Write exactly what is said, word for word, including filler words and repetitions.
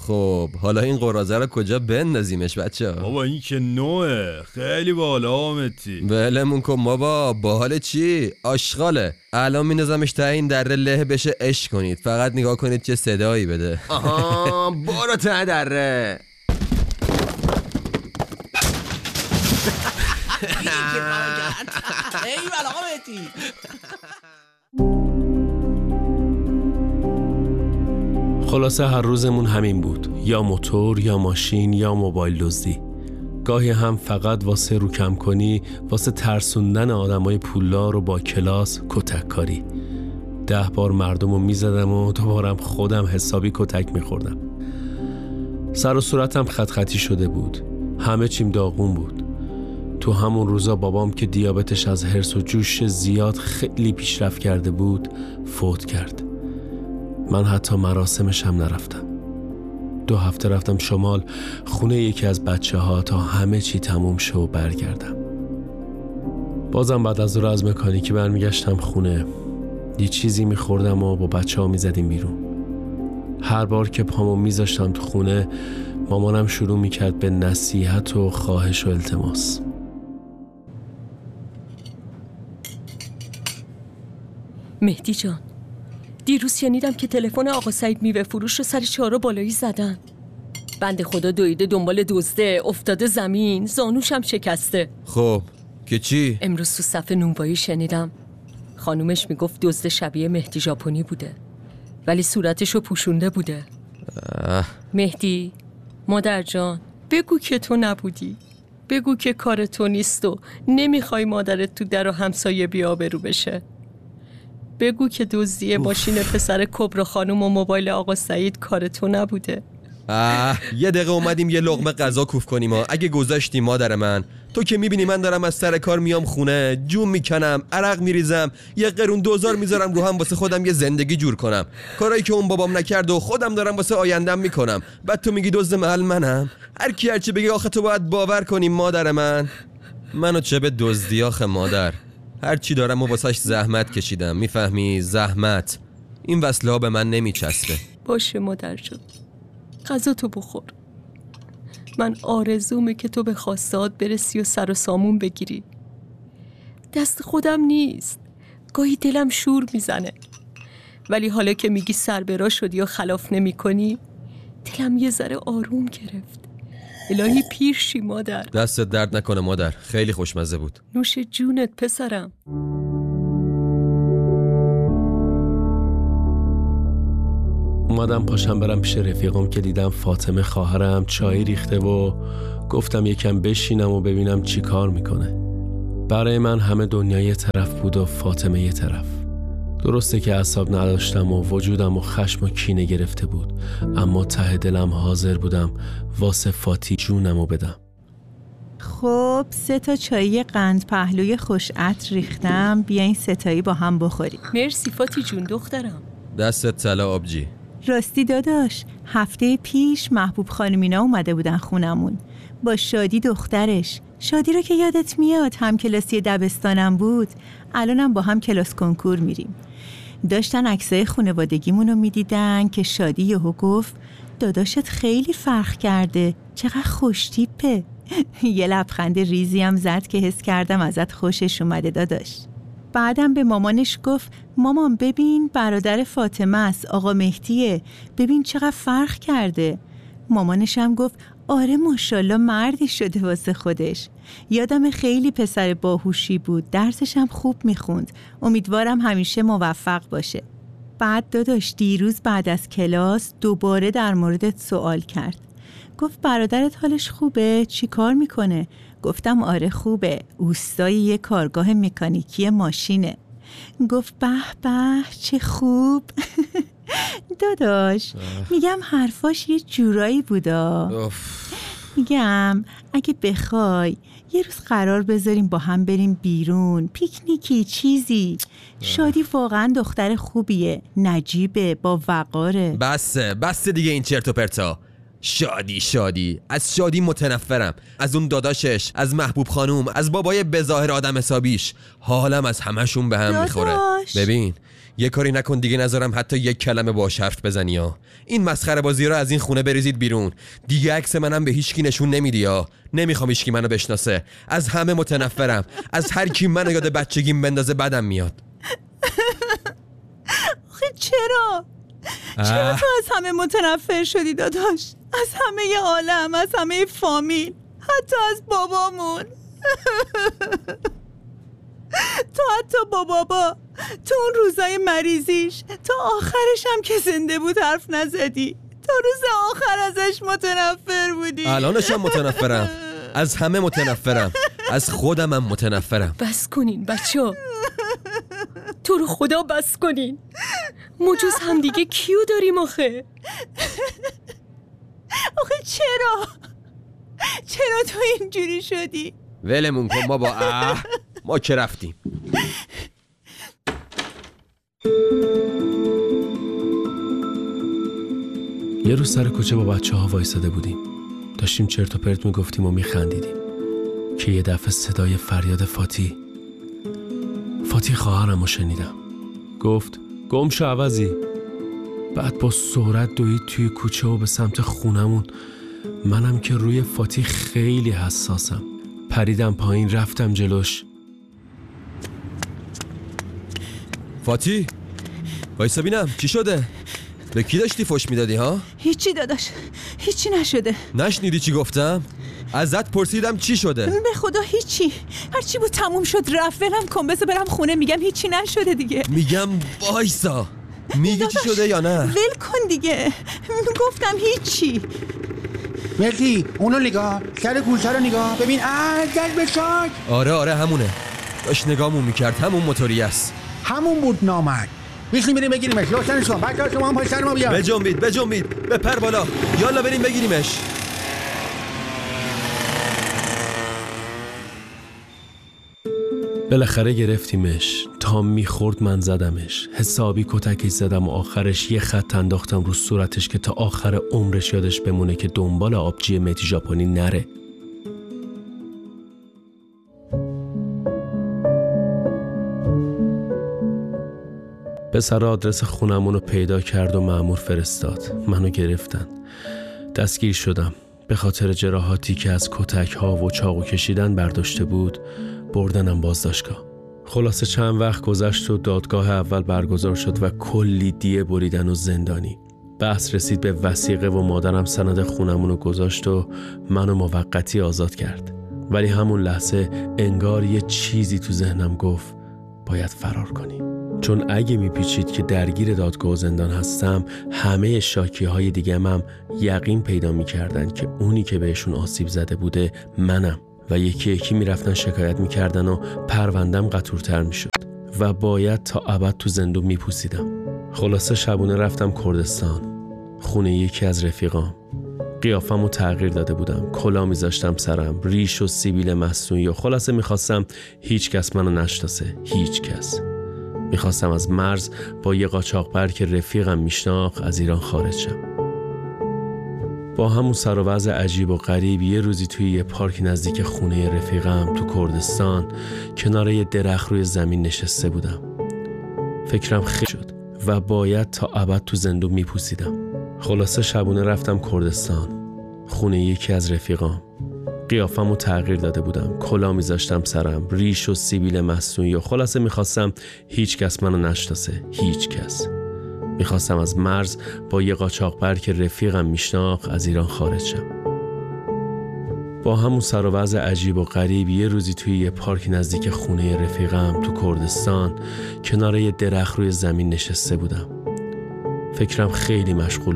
خب حالا این قراضه رو کجا بندازیمش بچه ها؟ بابا این که نوه خیلی بالا آمدی. ولمون کن بابا. باحال چی؟ آشغاله. الان میندازمش تا این دره له بشه عشق کنید. فقط نگاه کنید چه صدایی بده. آها برو تا دره. ای والا آمدی. خلاصه هر روزمون همین بود، یا موتور یا ماشین یا موبایل دزدی. گاهی هم فقط واسه رو کم کنی، واسه ترسوندن آدمای پولدار و با کلاس کتک کاری. ده بار مردمو میزدم و دوبارم خودم حسابی کتک میخوردم. سر و صورتم خط خطی شده بود، همه چیم داغون بود. تو همون روزا بابام که دیابتش از حرص و جوش زیاد خیلی پیشرفت کرده بود فوت کرد. من حتی مراسمش هم نرفتم. دو هفته رفتم شمال خونه یکی از بچه ها تا همه چی تموم شه و برگردم. بازم بعد از ظهر از مکانیکی برمیگشتم خونه. یه چیزی میخوردم و با بچه ها میزدیم بیرون. هر بار که پامو میذاشتم تو خونه مامانم شروع میکرد به نصیحت و خواهش و التماس. مهدی جان، دیروز شنیدم که تلفن آقا سعید میوه فروش رو سر چهارراه بالایی زدن. بنده خدا دویده دنبال دزده، افتاده زمین، زانوش هم شکسته. خب که چی؟ امروز تو صف نونوایی شنیدم خانومش میگفت دزد شبیه مهدی ژاپنی بوده، ولی صورتشو پوشونده بوده. اه. مهدی، مادر جان، بگو که تو نبودی. بگو که کار تو نیست و نمیخوای مادرت تو در و همسایه بی‌آبرو بشه. بگو که دزدی ماشین پسر کبرا خانم و موبایل آقا سعید کار تو نبوده. آه یه دقیقه اومدیم یه لقمه غذا کوف کنیم ها. اگه گذاشتی مادر من، تو که میبینی من دارم از سر کار میام خونه، جون میکنم، عرق میریزم، یه قرون دوزار میذارم رو هم واسه خودم یه زندگی جور کنم، کارایی که اون بابام نکرد و خودم دارم واسه آیندم میکنم. بعد تو میگی دزد محل منم؟ هر کی هر چی بگی آخه تو باید باور کنیم مادر من. منو چه به دزدی آخه مادر؟ هر چی دارم و واسش زحمت کشیدم، میفهمی؟ زحمت. این وصله ها به من نمیچسبه. باشه مادر جان، غذا تو بخور. من آرزومه که تو به خواستهات برسی و سر و سامون بگیری. دست خودم نیست، گاهی دلم شور میزنه، ولی حالا که میگی سر برا شدی و خلاف نمی کنی، دلم یه ذره آروم گرفت. الهی پیر شی مادر. دستت درد نکنه مادر، خیلی خوشمزه بود. نوش جونت پسرم. اومدم پاشم برم پیش رفیقم که دیدم فاطمه خواهرم چای ریخته و گفتم یکم بشینم و ببینم چی کار میکنه. برای من همه دنیا یه طرف بود و فاطمه یه طرف. درسته که اعصاب نداشتم و وجودم و خشم و کینه گرفته بود، اما ته دلم حاضر بودم واسه فاتی جونمو بدم. خب سه تا چایی قند پهلوی خوش عطر ریختم، بیا این سه تایی با هم بخوریم. مرسی فاتی جون دخترم. دستت طلا آبجی. راستی داداش، هفته پیش محبوب خانمینا اومده بودن خونمون با شادی دخترش. شادی رو که یادت میاد، هم کلاسی دبستانم بود، الانم با هم کلاس کنکور میریم. داشتن عکسای خانوادگیمون رو میدیدن که شادی یهو گفت داداشت خیلی فرق کرده، چقدر خوش تیپه. یه لبخند ریزی هم زد که حس کردم ازت خوشش اومده داداش. بعدم به مامانش گفت مامان ببین برادر فاطمه است، آقا مهدیه، ببین چقدر فرق کرده. مامانش هم گفت آره ماشاءالله مردی شده واسه خودش. یادم خیلی پسر باهوشی بود، درسش هم خوب میخوند، امیدوارم همیشه موفق باشه. بعد داداش دیروز بعد از کلاس دوباره در موردت سوال کرد، گفت برادرت حالش خوبه؟ چی کار میکنه؟ گفتم آره خوبه، اوستای یه کارگاه مکانیکی ماشینه. گفت به به چه خوب. داداش میگم حرفاش یه جورایی بودا. میگم اگه بخوای یه روز قرار بذاریم با هم بریم بیرون، پیکنیکی چیزی. شادی واقعا دختر خوبیه، نجیبه، با وقاره. بسه بسه دیگه این چرت و پرتا. شادی شادی از شادی متنفرم، از اون داداشش، از محبوب خانوم، از بابای بظاهر آدم حسابیش. حالم از همشون به هم میخوره. ببین یه کاری نکن دیگه نذارم حتی یک کلمه باهاش حرف بزنی ها. این مسخره بازی رو از این خونه بریزید بیرون. دیگه عکس منم به هیچکی نشون نمیدی ها. نمیخوام هیچکی منو بشناسه. از همه متنفرم. از هر کی منو یاد بچگیم بندازه بدم میاد. آخه چرا؟ چرا تو از همه متنفر شدی داداش؟ از همه عالم، از همه فامیل، حتی از بابامون. تو حتی با بابا تو اون روزای مریضیش تا آخرش هم که زنده بود حرف نزدی. تا روز آخر ازش متنفر بودی. الانش هم متنفرم. از همه متنفرم. از خودم هم متنفرم. بس کنین بچه ها، تو رو خدا بس کنین. ما جز هم دیگه کیو داریم آخه؟ آخه چرا؟ چرا تو اینجوری شدی؟ ولمون کن ما با اه ما که رفتیم. یه روز سر کوچه با بچه ها وایساده بودیم، داشتیم چرت و پرت میگفتیم و میخندیدیم که یه دفعه صدای فریاد فاتی فاتی خواهرم رو شنیدم. گفت گم شو عوضی. بعد با سرعت دوید توی کوچه و به سمت خونمون. منم که روی فاتی خیلی حساسم، پریدم پایین، رفتم جلوش. فاتی وایسا بینم چی شده؟ به کی داشتی فوش میدادی ها؟ هیچی داداش، هیچی نشده. نشنیدی چی گفتم؟ ازت پرسیدم چی شده؟ به خدا هیچی، هرچی بود تموم شد رفت. ولم کن بذار برم خونه. میگم هیچی نشده دیگه. میگم وایسا. میگی چی شده یا نه؟ ول کن دیگه. گفتم هیچی. مهدی اونو نگاه، سر کوچه رو نگاه، ببین ازل بشاک. آره آره همونه، داشت نگاهمون میکرد، همون موتوری است. همون بود نامرد. میخویم بریم بگیریمش. لطفاً شما بچه‌ها شما هم پای سر ما بیا. بجنبید بجنبید بپر بالا، یالا بریم بگیریمش. بالاخره گرفتیمش. تا میخورد من زدمش، حسابی کتکش زدم و آخرش یه خط انداختم رو صورتش که تا آخر عمرش یادش بمونه که دنبال آبجی متی ژاپنی نره. پسر آدرس خونمون رو پیدا کرد و مأمور فرستاد. منو گرفتن، دستگیر شدم. به خاطر جراحاتی که از کتک ها و چاقو کشیدن برداشته بود بردنم بازداشتگاه. خلاصه چند وقت گذشت و دادگاه اول برگزار شد و کلی دیه بریدن و زندانی. بحث رسید به وثیقه و مادرم سند خونمون رو گذاشت و منو موقتی آزاد کرد. ولی همون لحظه انگار یه چیزی تو ذهنم گفت باید فرار کنی. چون اگه میپیچید که درگیر دادگاه و زندان هستم، همه شاکی های دیگه هم یقین پیدا میکردن که اونی که بهشون آسیب زده بوده منم و یکی یکی میرفتن شکایت میکردن و پروندم قطورتر میشد و باید تا ابد تو زندون میپوسیدم. خلاصه شبونه رفتم کردستان، خونه یکی از رفیقام. قیافمو تغییر داده بودم، کلا میذاشتم سرم، ریش و سیبیل مصنوعی و خلاصه میخواستم هیچ کس منو نشناسه، هیچ کس. میخواستم از مرز با یه قاچاقبر که رفیقم میشناخت از ایران خارج شم. با همون سر و وضع عجیب و غریب یه روزی توی یه پارک نزدیک خونه رفیقم تو کردستان کنار یه درخت روی زمین نشسته بودم. فکرم خیلی شد و باید تا ابد تو زندون میپوسیدم. خلاصه شبونه رفتم کردستان، خونه یکی از رفیقام. قیافمو تغییر داده بودم، کلا میذاشتم سرم، ریش و سیبیل مصنوعی و خلاصه میخواستم هیچ کس منو نشناسه، هیچ کس. میخواستم از مرز با یه قاچاقبر که رفیقم میشناخت از ایران خارج شم. با همون سر و وضع عجیب و غریب یه روزی توی یه پارک نزدیک خونه رفیقم تو کردستان کنار یه درخت روی زمین نشسته بودم. فکرم خیلی مشغول